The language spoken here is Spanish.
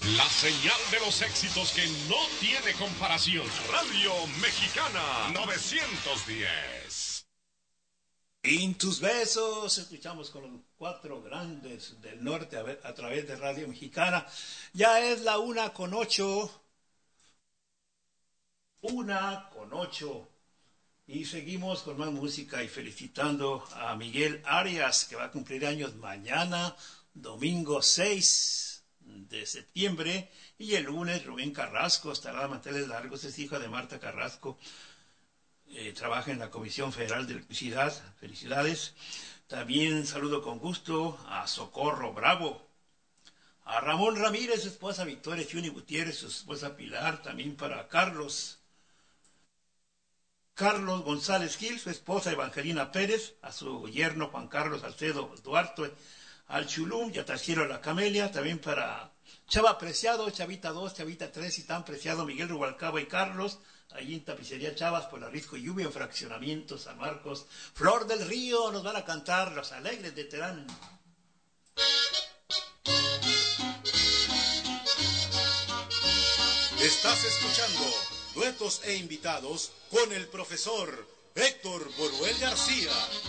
La señal de los éxitos que no tiene comparación. Radio Mexicana 910. En tus besos, escuchamos con los cuatro grandes del norte a través de Radio Mexicana. Ya es la 1:08. 1:08. Y seguimos con más música y felicitando a Miguel Arias, que va a cumplir años mañana, domingo 6 de septiembre, y el lunes Rubén Carrasco estará de manteles largos, es hijo de Marta Carrasco, trabaja en la Comisión Federal de Electricidad, felicidades. También saludo con gusto a Socorro Bravo, a Ramón Ramírez, su esposa Victoria Chuni Gutiérrez, su esposa Pilar, también para Carlos González Gil, su esposa Evangelina Pérez, a su yerno Juan Carlos Alcedo Duarte, al Chulum y a Tajiero La Camelia, también para Chava Preciado, Chavita 2, Chavita 3 y tan preciado Miguel Rubalcaba y Carlos, allí en Tapicería Chavas por la Risco y Lluvia en Fraccionamiento San Marcos. Flor del Río nos van a cantar Los Alegres de Terán. Estás escuchando duetos e invitados con el profesor Héctor Boruel García.